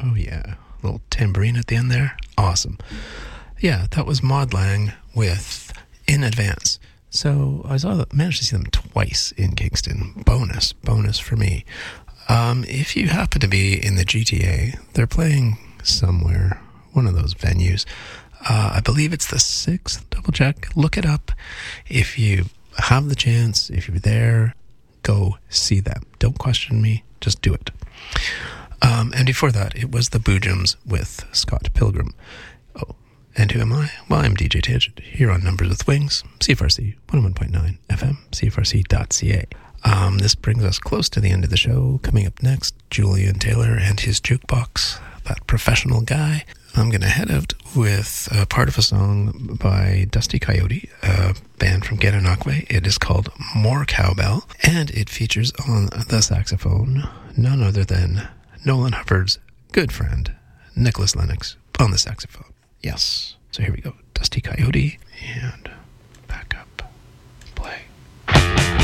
Oh, yeah. Little tambourine at the end there. Awesome. Yeah, that was Maud Lang with In Advance. So I managed to see them twice in Kingston. Bonus for me. If you happen to be in the GTA, they're playing somewhere, one of those venues. I believe it's the 6th. Double check. Look it up. If you have the chance, if you're there, go see them. Don't question me. Just do it. And before that, it was the Boojums with Scott Pilgrim. Oh, and who am I? Well, I'm DJ Tidge here on Numbers with Wings, CFRC 101.9 FM, CFRC.ca. This brings us close to the end of the show. Coming up next, Julian Taylor and his jukebox, that professional guy. I'm going to head out with a part of a song by Dusty Coyote, a band from Gananoque. It is called More Cowbell, and it features on the saxophone none other than Nolan Hubbard's good friend, Nicholas Lennox, on the saxophone. Yes. So here we go. Dusty Coyote and